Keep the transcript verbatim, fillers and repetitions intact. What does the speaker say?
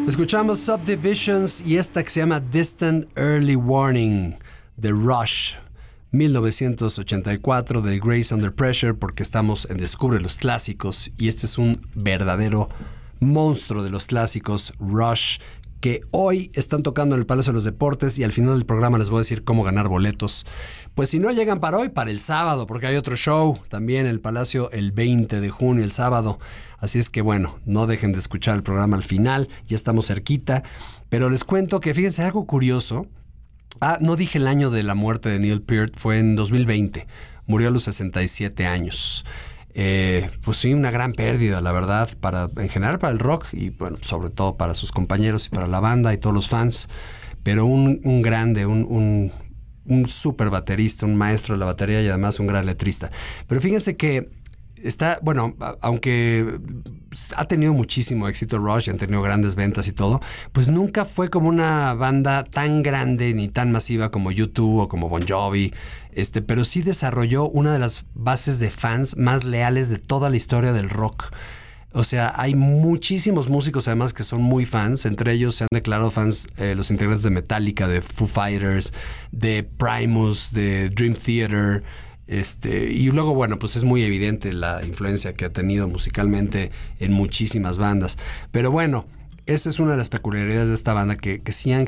Escuchamos Subdivisions y esta que se llama Distant Early Warning de Rush, mil novecientos ochenta y cuatro, del Grace Under Pressure, porque estamos en Descubre los Clásicos y este es un verdadero monstruo de los clásicos, Rush, que hoy están tocando en el Palacio de los Deportes y al final del programa les voy a decir cómo ganar boletos. Pues si no llegan para hoy, para el sábado, porque hay otro show también en el Palacio el veinte de junio, el sábado. Así es que bueno, no dejen de escuchar el programa al final, ya estamos cerquita. Pero les cuento que fíjense algo curioso. Ah, no dije el año de la muerte de Neil Peart, fue en dos mil veinte. Murió a los sesenta y siete años. Eh, pues sí, una gran pérdida, la verdad, para, en general para el rock y bueno, sobre todo para sus compañeros y para la banda y todos los fans. Pero un, un grande, un, un, un súper baterista, un maestro de la batería y además un gran letrista. Pero fíjense que está, bueno, aunque ha tenido muchísimo éxito Rush y han tenido grandes ventas y todo, pues nunca fue como una banda tan grande ni tan masiva como U dos o como Bon Jovi, este, pero sí desarrolló una de las bases de fans más leales de toda la historia del rock. O sea, hay muchísimos músicos además que son muy fans. Entre ellos se han declarado fans eh, los integrantes de Metallica, de Foo Fighters, de Primus, de Dream Theater. Este, y luego, bueno, pues es muy evidente la influencia que ha tenido musicalmente en muchísimas bandas. Pero bueno, esa es una de las peculiaridades de esta banda, que, que sí han